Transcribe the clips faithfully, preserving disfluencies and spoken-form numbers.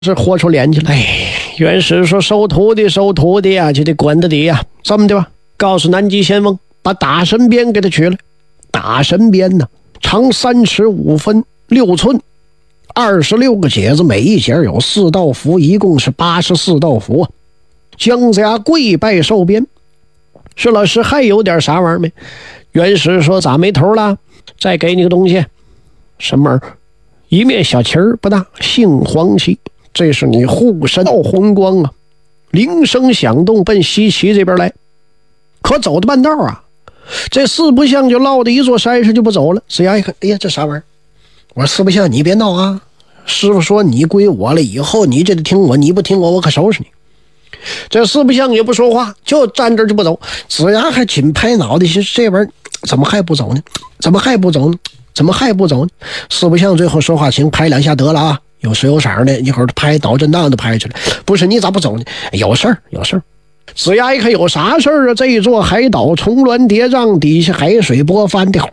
是豁出脸去了。哎，袁氏说收徒弟收徒弟啊，就得管得底呀、啊。这么的吧，告诉南极仙翁，把大神鞭给他取来。大神鞭呢，长三尺五分六寸，二十六个节子，每一节有四道符，一共是八十四道符啊。姜子牙跪拜受鞭。石老师还有点啥玩意儿没？袁氏说咋没头了？再给你个东西。什么？一面小旗儿不大，杏黄旗，这是你护身道红光啊！铃声响动，奔西岐这边来。可走的半道啊，这四不像就落到一座山上就不走了。子牙一看，哎呀，这啥玩意儿？我说四不像，你别闹啊！师傅说你归我了，以后你就得听我，你不听我，我可收拾你。这四不像也不说话，就站这就不走。子牙还紧拍脑袋，这玩意儿怎么还不走呢？怎么还不走呢？怎么还不走呢？四不像最后说话行，拍两下得了啊！有时有色的，一会儿拍导震荡都拍出来。不是你咋不走呢？有事儿，有事儿。子牙一看有啥事儿啊？这一座海岛重峦叠嶂，底下海水波翻的，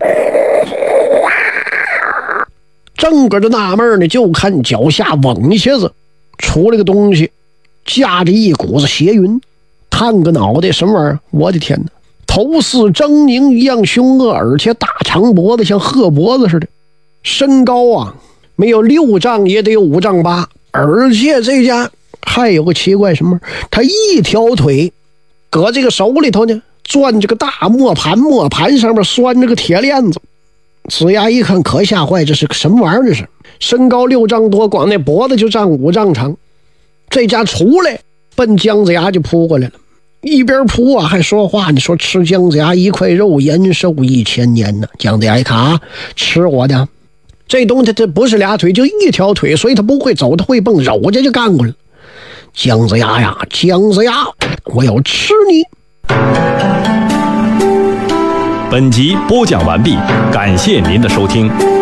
正搁着纳闷呢，就看脚下猛一下子出了个东西，架着一股子邪云，探个脑袋，什么玩意儿？我的天哪！头似狰狞一样凶恶，而且大长脖子像鹤脖子似的，身高啊没有六丈也得有五丈八，而且这家还有个奇怪什么，他一条腿搁这个手里头呢，攥着个大磨盘，磨盘上面拴着个铁链子。子牙一看可吓坏，这是个什么玩意儿？这是身高六丈多，光那脖子就占五丈长。这家出来奔姜子牙就扑过来了，一边扑啊还说话，你说吃姜子牙一块肉，延寿一千年呢。姜子牙一看啊，吃我的这东西，这不是俩腿就一条腿，所以他不会走，他会蹦，揉着就干过来了。姜子牙呀，姜子牙，我要吃你！ 本集播讲完毕，感谢您的收听。